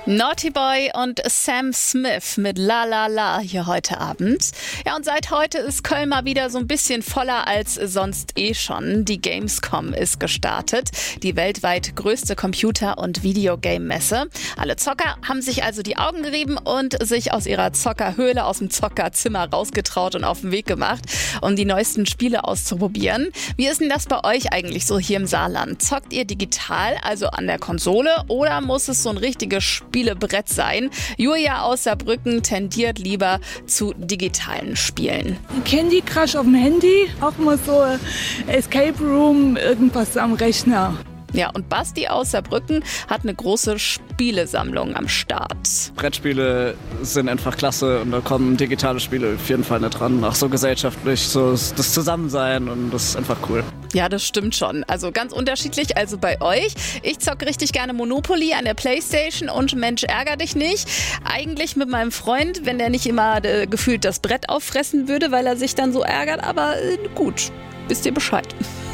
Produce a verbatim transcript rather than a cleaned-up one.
Naughty Boy und Sam Smith mit La La La hier heute Abend. Ja, und seit heute ist Köln mal wieder so ein bisschen voller als sonst eh schon. Die Gamescom ist gestartet, die weltweit größte Computer- und Videogame-Messe. Alle Zocker haben sich also die Augen gerieben und sich aus ihrer Zockerhöhle, aus dem Zockerzimmer rausgetraut und auf den Weg gemacht, um die neuesten Spiele auszuprobieren. Wie ist denn das bei euch eigentlich so hier im Saarland? Zockt ihr digital, also an der Konsole, oder muss es so ein richtiges Spielebrett sein? Julia aus Saarbrücken tendiert lieber zu digitalen Spielen. Candy Crush auf dem Handy, auch mal so Escape Room, irgendwas am Rechner. Ja, und Basti aus Saarbrücken hat eine große Spielesammlung am Start. Brettspiele sind einfach klasse und da kommen digitale Spiele auf jeden Fall nicht dran. Auch so gesellschaftlich, so das Zusammensein, und das ist einfach cool. Ja, das stimmt schon. Also ganz unterschiedlich, also bei euch. Ich zocke richtig gerne Monopoly an der Playstation und Mensch, ärger dich nicht. Eigentlich mit meinem Freund, wenn der nicht immer äh, gefühlt das Brett auffressen würde, weil er sich dann so ärgert. Aber äh, gut, wisst ihr Bescheid.